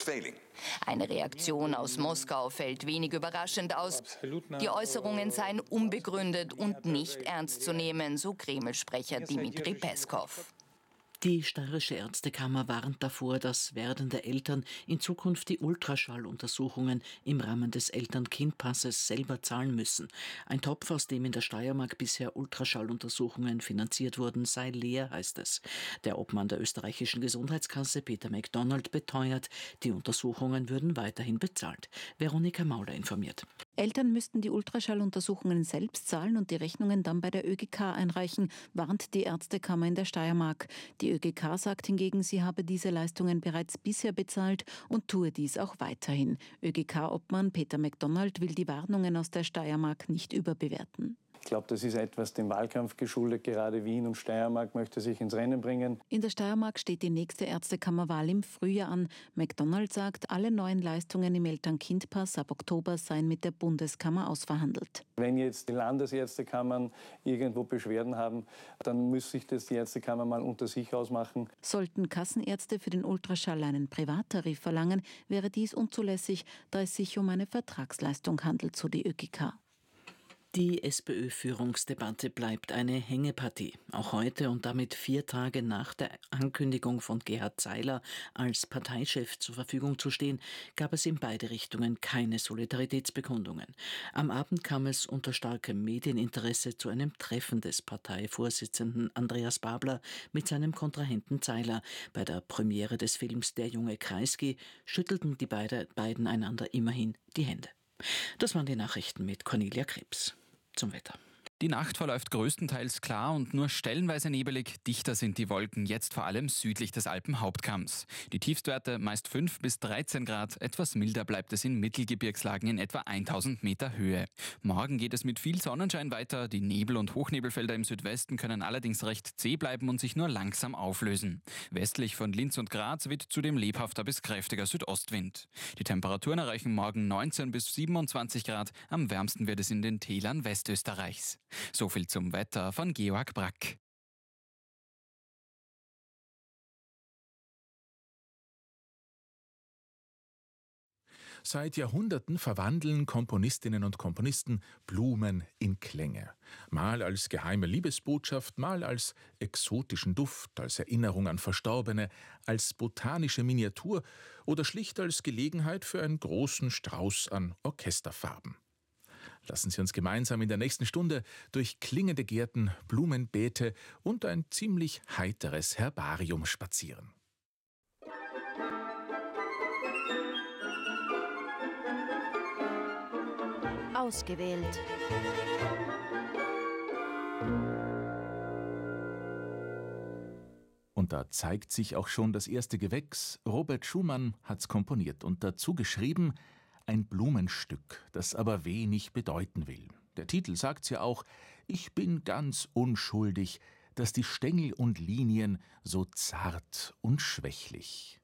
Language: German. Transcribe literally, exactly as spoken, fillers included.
Eine Reaktion aus Moskau fällt wenig überraschend aus. Die Äußerungen seien unbegründet und nicht ernst zu nehmen, so Kreml-Sprecher Dmitri Peskov. Die steirische Ärztekammer warnt davor, dass werdende Eltern in Zukunft die Ultraschalluntersuchungen im Rahmen des Eltern-Kind-Passes selber zahlen müssen. Ein Topf, aus dem in der Steiermark bisher Ultraschalluntersuchungen finanziert wurden, sei leer, heißt es. Der Obmann der österreichischen Gesundheitskasse, Peter MacDonald, beteuert, die Untersuchungen würden weiterhin bezahlt. Veronika Mauler informiert. Eltern müssten die Ultraschalluntersuchungen selbst zahlen und die Rechnungen dann bei der ÖGK einreichen, warnt die Ärztekammer in der Steiermark. Die ÖGK sagt hingegen, sie habe diese Leistungen bereits bisher bezahlt und tue dies auch weiterhin. ÖGK-Obmann Peter MacDonald will die Warnungen aus der Steiermark nicht überbewerten. Ich glaube, das ist etwas dem Wahlkampf geschuldet. Gerade Wien und Steiermark möchte sich ins Rennen bringen. In der Steiermark steht die nächste Ärztekammerwahl im Frühjahr an. MacDonald sagt, alle neuen Leistungen im Eltern-Kind-Pass ab Oktober seien mit der Bundeskammer ausverhandelt. Wenn jetzt die Landesärztekammern irgendwo Beschwerden haben, dann muss sich das die Ärztekammer mal unter sich ausmachen. Sollten Kassenärzte für den Ultraschall einen Privattarif verlangen, wäre dies unzulässig, da es sich um eine Vertragsleistung handelt, so die ÖGK. Die SPÖ-Führungsdebatte bleibt eine Hängepartie. Auch heute und damit vier Tage nach der Ankündigung von Gerhard Zeiler als Parteichef zur Verfügung zu stehen, gab es in beide Richtungen keine Solidaritätsbekundungen. Am Abend kam es unter starkem Medieninteresse zu einem Treffen des Parteivorsitzenden Andreas Babler mit seinem Kontrahenten Zeiler. Bei der Premiere des Films Der junge Kreisky schüttelten die beide, beiden einander immerhin die Hände. Das waren die Nachrichten mit Cornelia Krebs. Zum Wetter. Die Nacht verläuft größtenteils klar und nur stellenweise nebelig. Dichter sind die Wolken, jetzt vor allem südlich des Alpenhauptkamms. Die Tiefstwerte meist fünf bis dreizehn Grad. Etwas milder bleibt es in Mittelgebirgslagen in etwa tausend Meter Höhe. Morgen geht es mit viel Sonnenschein weiter. Die Nebel- und Hochnebelfelder im Südwesten können allerdings recht zäh bleiben und sich nur langsam auflösen. Westlich von Linz und Graz weht zudem lebhafter bis kräftiger Südostwind. Die Temperaturen erreichen morgen neunzehn bis siebenundzwanzig Grad. Am wärmsten wird es in den Tälern Westösterreichs. So viel zum Wetter von Georg Brack. Seit Jahrhunderten verwandeln Komponistinnen und Komponisten Blumen in Klänge. Mal als geheime Liebesbotschaft, mal als exotischen Duft, als Erinnerung an Verstorbene, als botanische Miniatur oder schlicht als Gelegenheit für einen großen Strauß an Orchesterfarben. Lassen Sie uns gemeinsam in der nächsten Stunde durch klingende Gärten, Blumenbeete und ein ziemlich heiteres Herbarium spazieren. Ausgewählt. Und da zeigt sich auch schon das erste Gewächs. Robert Schumann hat's komponiert und dazu geschrieben: ein Blumenstück, das aber wenig bedeuten will. Der Titel sagt's ja auch: Ich bin ganz unschuldig, dass die Stängel und Linien so zart und schwächlich.